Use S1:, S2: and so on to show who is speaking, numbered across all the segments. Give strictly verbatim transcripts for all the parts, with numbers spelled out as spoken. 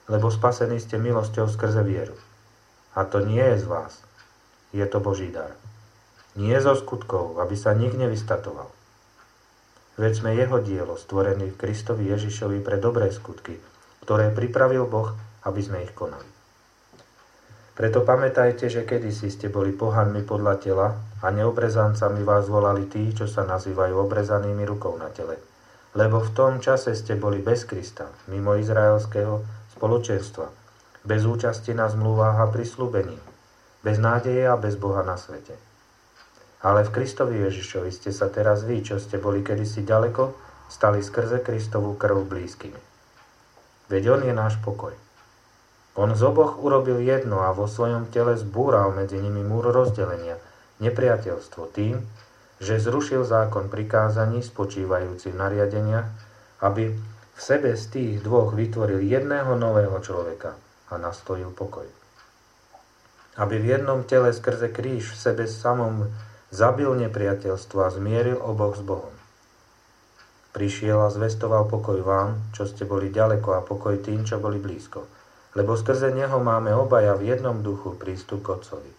S1: lebo spasení ste milosťou skrze vieru. A to nie je z vás, je to Boží dar. Nie zo skutkov, aby sa nik nevystatoval. Veď sme jeho dielo, stvorení v Kristovi Ježišovi pre dobré skutky, ktoré pripravil Boh, aby sme ich konali. Preto pamätajte, že kedysi ste boli pohanmi podľa tela a neobrezancami vás volali tí, čo sa nazývajú obrezanými rukou na tele. Lebo v tom čase ste boli bez Krista, mimo izraelského spoločenstva, bez účasti na zmluvách a prisľúbení, bez nádeje a bez Boha na svete. Ale v Kristovi Ježišovi ste sa teraz vy, čo ste boli kedysi ďaleko, stali skrze Kristovú krv blízkymi. Veď on je náš pokoj. On z oboch urobil jedno a vo svojom tele zbúral medzi nimi múr rozdelenia, nepriateľstvo tým, že zrušil zákon prikázaní spočívajúci v nariadeniach, aby v sebe z tých dvoch vytvoril jedného nového človeka a nastojil pokoj. Aby v jednom tele skrze kríž v sebe samom zabil nepriateľstvo a zmieril oboch s Bohom. Prišiel a zvestoval pokoj vám, čo ste boli ďaleko, a pokoj tým, čo boli blízko. Lebo skrze neho máme obaja v jednom duchu prístup k Otcovi.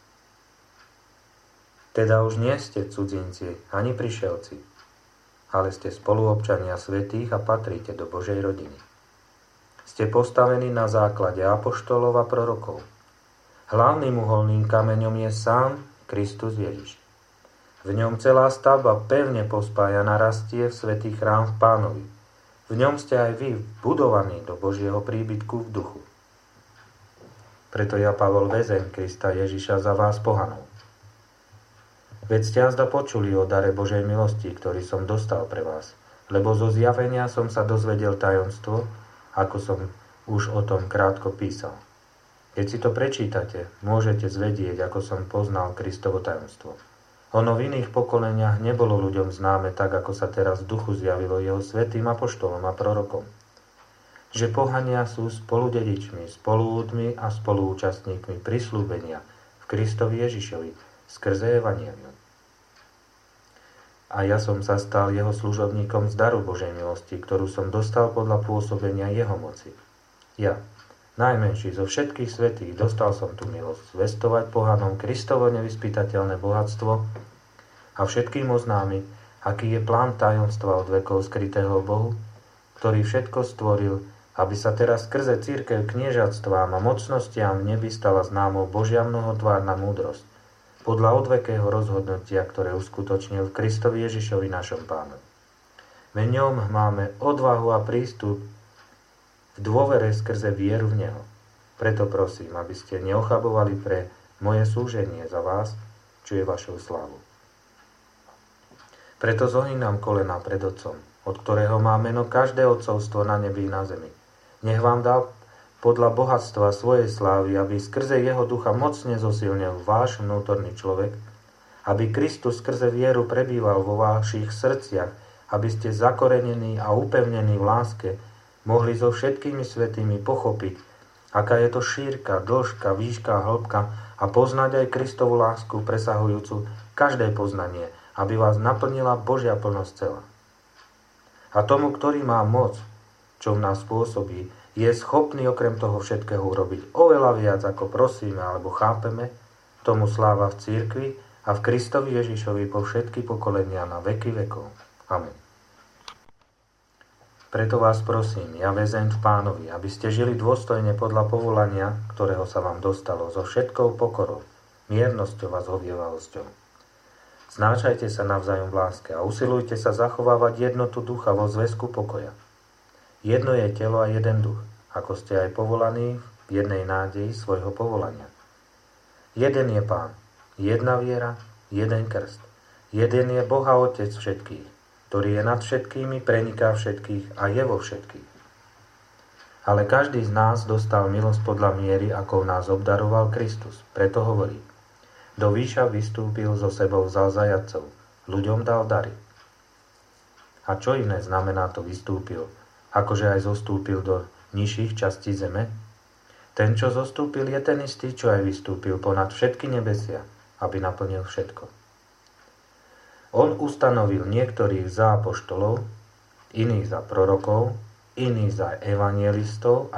S1: Teda už nie ste cudzinci ani prišelci, ale ste spoluobčania svätých a patríte do Božej rodiny. Ste postavení na základe apoštolov a prorokov. Hlavným uholným kameňom je sám Kristus Ježiš. V ňom celá stavba pevne pospájaná rastie v svätý chrám v Pánovi. V ňom ste aj vy budovaní do Božieho príbytku v duchu. Preto ja, Pavol, väzeň Krista Ježiša, za vás pohanov. Veď ste azda počuli o dare Božej milosti, ktorý som dostal pre vás, lebo zo zjavenia som sa dozvedel tajomstvo, ako som už o tom krátko písal. Keď si to prečítate, môžete zvedieť, ako som poznal Kristovo tajomstvo. Ono v iných pokoleniach nebolo ľuďom známe tak, ako sa teraz v duchu zjavilo jeho svätým apoštolom a prorokom. Že pohania sú spoludedičmi, spoluúdmi a spoluúčastníkmi prisľúbenia v Kristovi Ježišovi skrze evanjelium. A ja som sa stal jeho služobníkom z daru Božej milosti, ktorú som dostal podľa pôsobenia jeho moci. Ja, najmenší zo všetkých svätých, dostal som tú milosť zvestovať pohanom Kristovo nevyspytateľné bohatstvo a všetkým oznámiť, aký je plán tajomstva od vekov skrytého Bohu, ktorý všetko stvoril, aby sa teraz skrze cirkev kniežatstvám a mocnostiam v nebi stala známou Božia mnohotvárna múdrosť, podľa odvekého rozhodnutia, ktoré uskutočnil v Kristovi Ježišovi našom Pánovi. V ňom máme odvahu a prístup v dôvere skrze vieru v Neho. Preto prosím, aby ste neochabovali pre moje slúženie za vás, čo je vašou slávou. Preto zohýnam kolena pred Otcom, od ktorého má meno každé otcovstvo na nebi i na zemi. Nech vám dá podľa bohatstva svojej slávy, aby skrze jeho ducha mocne zosilnil váš vnútorný človek, aby Kristus skrze vieru prebýval vo vašich srdciach, aby ste zakorenení a upevnení v láske mohli so všetkými svätými pochopiť, aká je to šírka, dĺžka, výška a hĺbka, a poznať aj Kristovu lásku presahujúcu každé poznanie, aby vás naplnila Božia plnosť celá. A tomu, ktorý má moc, čo v nás pôsobí, je schopný okrem toho všetkého urobiť oveľa viac, ako prosíme alebo chápeme, tomu sláva v cirkvi a v Kristovi Ježišovi po všetky pokolenia na veky vekov. Amen. Preto vás prosím, ja väzeň v Pánovi, aby ste žili dôstojne podľa povolania, ktorého sa vám dostalo, so všetkou pokorou, miernosťou a zhovievalosťou. Znášajte sa navzájom v láske a usilujte sa zachovávať jednotu ducha vo zväzku pokoja. Jedno je telo a jeden duch, ako ste aj povolaní v jednej nádeji svojho povolania. Jeden je Pán, jedna viera, jeden krst. Jeden je Boh a Otec všetkých, ktorý je nad všetkými, preniká všetkých a je vo všetkých. Ale každý z nás dostal milosť podľa miery, ako nás obdaroval Kristus. Preto hovorí, do výša vystúpil, so sebou vzal zajatcov, ľuďom dal dary. A čo iné znamená to vystúpil, akože aj zostúpil do nižších častí zeme? Ten, čo zostúpil, je ten istý, čo aj vystúpil ponad všetky nebesia, aby naplnil všetko. On ustanovil niektorých za apoštolov, iných za prorokov, iných za evanjelistov